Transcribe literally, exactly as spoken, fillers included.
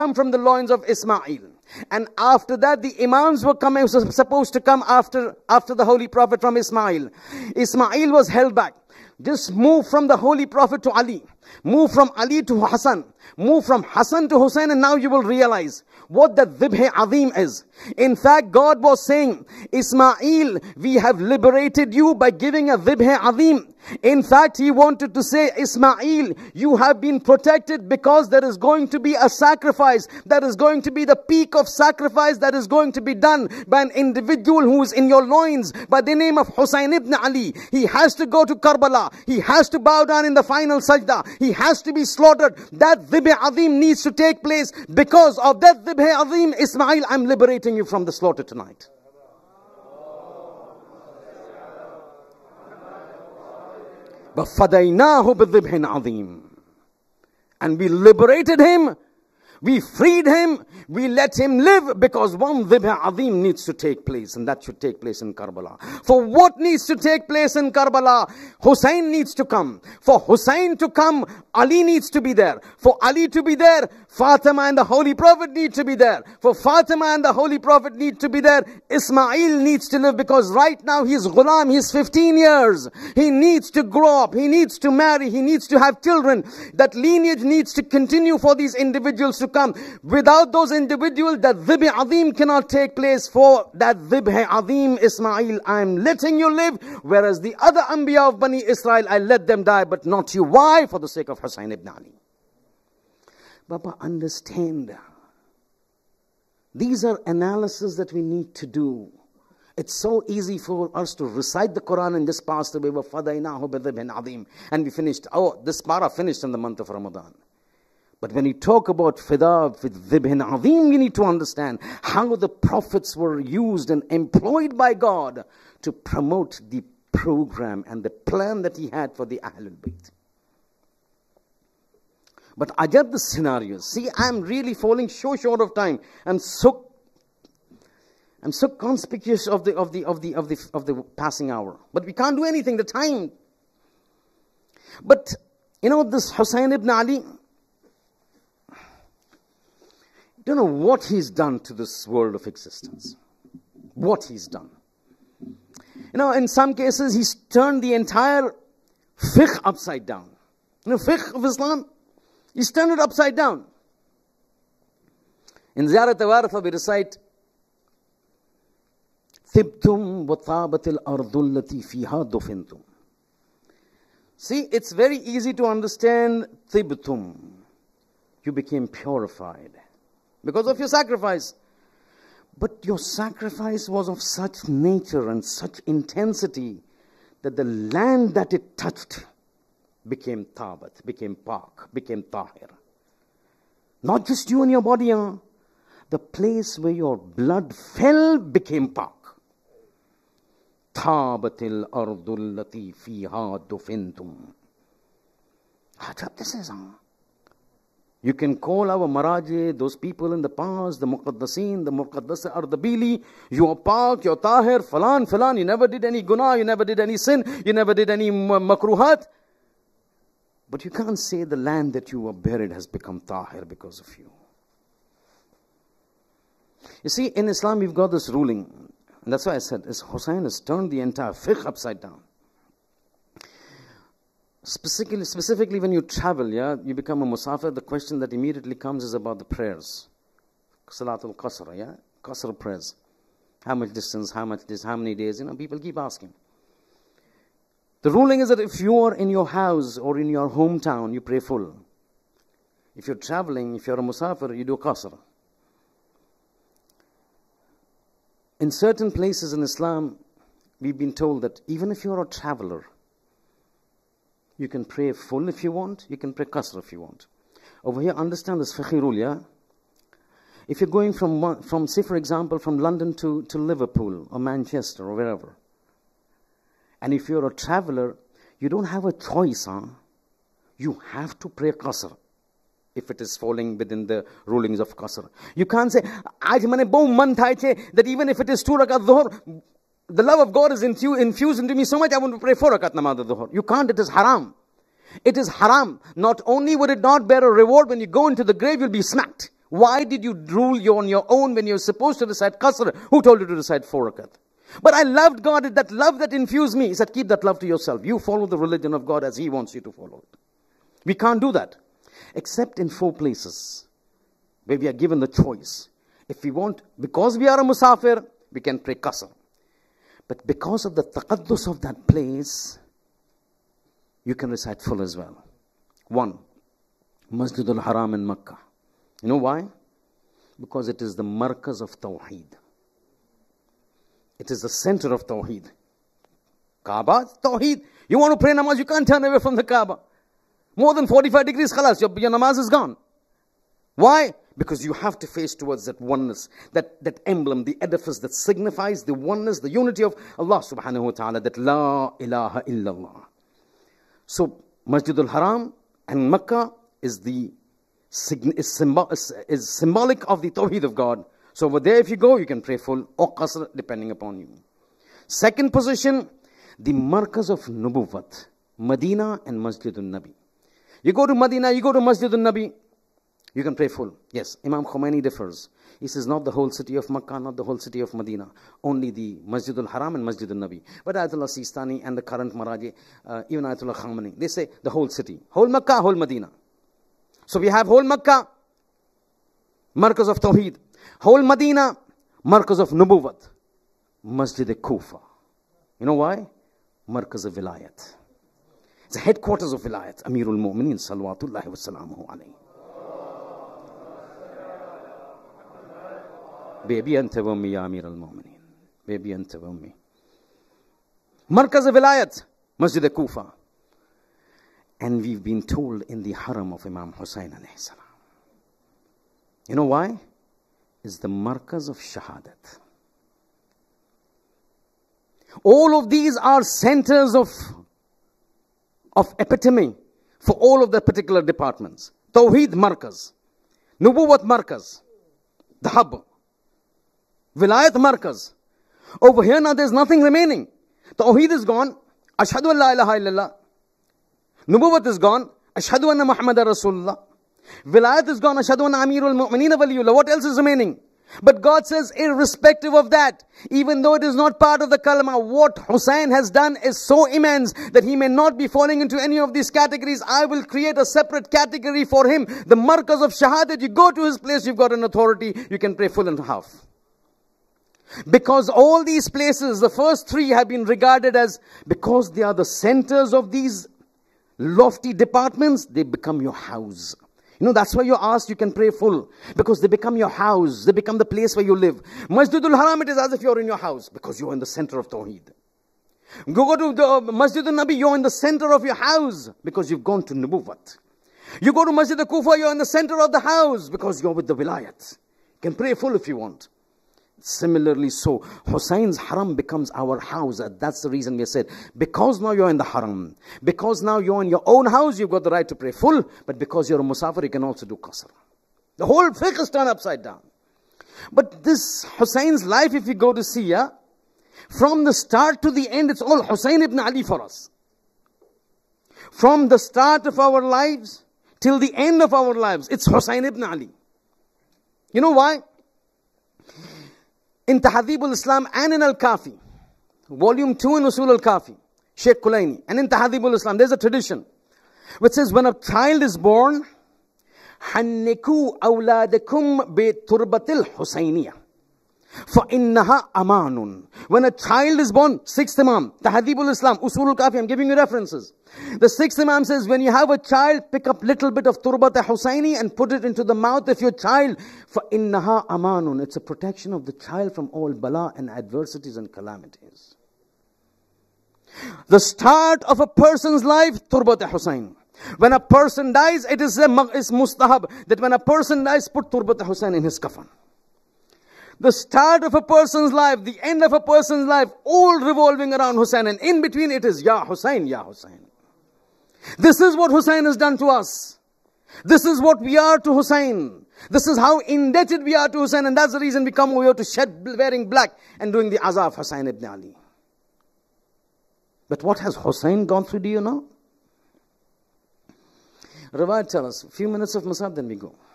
from the loins of Ismail. And after that, the Imams were coming, supposed to come after, after the Holy Prophet from Ismail. Ismail was held back. Just move from the Holy Prophet to Ali. Move from Ali to Hassan. Move from Hassan to Hussein, and now you will realize what the Dhibh Azim is. In fact, God was saying, Ismail, we have liberated you by giving a Dhibh Azim. In fact, He wanted to say, Ismail, you have been protected because there is going to be a sacrifice. There is going to be the peak of sacrifice that is going to be done by an individual who is in your loins by the name of Hussein ibn Ali. He has to go to Karbala. He has to bow down in the final sajda. He has to be slaughtered. That Dhibh Azim needs to take place. Because of that Dhibh Azim, Ismail, I'm liberating you from the slaughter tonight. وَفَدَيْنَاهُ بِالذِّبْحٍ عَظِيمٍ. And we liberated him. We freed him. We let him live because one Dhibh Azim needs to take place, and that should take place in Karbala. For what needs to take place in Karbala? Hussein needs to come. For Hussein to come, Ali needs to be there. For Ali to be there, Fatima and the Holy Prophet need to be there. For Fatima and the Holy Prophet need to be there. Ismail needs to live because right now he is Ghulam, he is fifteen years. He needs to grow up. He needs to marry. He needs to have children. That lineage needs to continue for these individuals to come. Without those individuals, that Dhibh Azim cannot take place. For that Dhibh Azim, Ismail, I am letting you live, whereas the other Anbiya of Bani Israel, I let them die, but not you. Why? For the sake of Hussein ibn Ali. Baba, understand. These are analysis that we need to do. It's so easy for us to recite the Quran and just pass the way of فَدَيْنَاهُ بِذِبْحٍ عَظِيمٍ, and we finished. Oh, this para finished in the month of Ramadan. But when we talk about Fida with Dhibhin Azim, we need to understand how the prophets were used and employed by God to promote the program and the plan that He had for the Ahlul Bayt. But ajab the scenarios. See, I'm really falling so short of time. I'm so I'm so conspicuous of the of the of the of the of the passing hour. But we can't do anything, the time. But you know, this Hussein ibn Ali, don't know what he's done to this world of existence. What he's done. You know, in some cases, he's turned the entire fiqh upside down. You know, fiqh of Islam, he's turned it upside down. In Ziyarat al-Waritha, we recite, Thibtum wa tabatil ardul lati fiha dufintum. See, it's very easy to understand Thibtum. You became purified because of your sacrifice. But your sacrifice was of such nature and such intensity that the land that it touched became tabat, became pak, became tahir. Not just you and your body, huh? The place where your blood fell became pak. Tabatil ardul lati fiha dufintum. Ajab this is, huh? You can call our Maraji, those people in the past, the Muqaddasin, the Muqaddas Ardabili, you are Pak, you are Tahir, Falan, Falan, you never did any guna, you never did any sin, you never did any makruhat. But you can't say the land that you were buried has become Tahir because of you. You see, in Islam we've got this ruling, and that's why I said, is Hussein has turned the entire fiqh upside down. Specifically, specifically when you travel, yeah, you become a musafir, the question that immediately comes is about the prayers. Salatul Qasr, yeah, Qasr prayers. How much distance, how much this, how many days, you know, people keep asking. The ruling is that if you are in your house or in your hometown, you pray full. If you're traveling, if you're a musafir, you do Qasr. In certain places in Islam, we've been told that even if you're a traveler, you can pray full if you want. You can pray qasr if you want. Over here, understand this fiqhi rule, yeah? If you're going from, one, from say for example, from London to, to Liverpool or Manchester or wherever, and if you're a traveler, you don't have a choice, huh? You have to pray qasr if it is falling within the rulings of qasr. You can't say, Aaj mane bahut man tha che, that even if it is two rakat dhuhr, the love of God is infused into me so much, I want to pray four rakat namaz al-dhuhr. You can't, it is haram. It is haram. Not only would it not bear a reward, when you go into the grave, you'll be smacked. Why did you rule you on your own when you're supposed to recite qasr? Who told you to recite four rakat? But I loved God, that love that infused me. He said, keep that love to yourself. You follow the religion of God as He wants you to follow it. We can't do that. Except in four places where we are given the choice. If we want, because we are a musafir, we can pray qasr. But because of the taqaddus of that place, you can recite full as well. One, Masjidul Haram in Makkah. You know why? Because it is the markaz of Tawheed. It is the center of Tawheed. Kaaba, Tawheed. You want to pray namaz, you can't turn away from the Kaaba. More than forty-five degrees, khalas, your, your namaz is gone. Why? Because you have to face towards that oneness, that, that emblem, the edifice that signifies the oneness, the unity of Allah subhanahu wa ta'ala, that La ilaha illallah. So, Masjidul Haram and Makkah is the is, symbol, is, is symbolic of the Tawheed of God. So over there if you go, you can pray full or qasr depending upon you. Second position, the markaz of Nubuwwat, Medina and Masjidul Nabi. You go to Medina, you go to Masjidul Nabi, you can pray full. Yes, Imam Khomeini differs. He says not the whole city of Makkah, not the whole city of Medina, only the Masjidul Haram and Masjidul Nabi. But Ayatollah Sistani and the current Maraji, uh, even Ayatollah Khamenei, they say the whole city, whole Makkah, whole Medina. So we have whole Makkah, markaz of Tawheed. Whole Medina, markaz of Nubuwwat. Masjid Kufa. You know why? Markaz of Vilayat. It's the headquarters of Vilayat. Amirul Mu'mineen salawatullahi wa salamuhu alayhi. Baby anta wa ummi ya Amirul Mu'mineen. Baby anta wa ummi. Markaz of Vilayat. Masjid Kufa. And we've been told in the haram of Imam Hussain alayhi salam. You know why? Is the markaz of shahadat. All of these are centers of, of epitome for all of the particular departments. Tawheed markaz. Nubuwwat markaz. The hub. Vilayat markaz. Over here now there's nothing remaining. Tawheed is gone. Ashhadu an la ilaha illallah. Nubuwwat is gone. Ashhadu anna Muhammadar Rasulullah. Vilayat is gone. Ashhadu anna Amirul Mu'mineen waliyullah. What else is remaining? But God says, irrespective of that, even though it is not part of the kalma, what Hussain has done is so immense that he may not be falling into any of these categories. I will create a separate category for him. The markaz of shahadat, you go to his place, you've got an authority, you can pray full and half. Because all these places, the first three have been regarded as, because they are the centers of these lofty departments, they become your house. You know, that's why you're asked, you can pray full. Because they become your house. They become the place where you live. Masjidul Haram, it is as if you're in your house. Because you're in the center of Tawheed. Go to the Masjidul Nabi, you're in the center of your house. Because you've gone to Nubuwwat. You go to Masjid Kufa, you're in the center of the house. Because you're with the Vilayat. You can pray full if you want. Similarly so, Hussein's haram becomes our house. That's the reason we said, because now you're in the haram, because now you're in your own house, you've got the right to pray full, but because you're a musafir, you can also do qasr. The whole fiqh is turned upside down. But this Hussein's life, if you go to see, yeah, from the start to the end, it's all Hussein ibn Ali for us. From the start of our lives till the end of our lives, it's Hussein ibn Ali. You know why? In Tahdhibul Islam and in Al-Kafi, volume two in Usul Al-Kafi, Sheikh Kulaini, and in Tahdhibul Islam, there's a tradition which says when a child is born, حَنِّكُوا أَوْلَادَكُمْ بِتُرْبَةِ الْحُسَيْنِيَةِ فَإِنَّهَا أَمَانٌ. When a child is born, sixth Imam, Tahdhibul Islam, Usul Al-Kafi, I'm giving you references. The sixth Imam says, when you have a child, pick up little bit of turbat Husaini and put it into the mouth of your child. فَإِنَّهَا أَمَانٌ. It's a protection of the child from all bala and adversities and calamities. The start of a person's life, turbat Husain. When a person dies, it is, a, it's mustahab that when a person dies, put turbat Husain in his kafan. The start of a person's life, the end of a person's life, all revolving around Hussein. And in between it is, Ya Hussein, Ya Hussein. This is what Hussein has done to us. This is what we are to Hussein. This is how indebted we are to Hussein. And that's the reason we come over here to shed wearing black and doing the azah of Hussein ibn Ali. But what has Hussein gone through, do you know? Rawat tell us, a few minutes of Masab, then we go.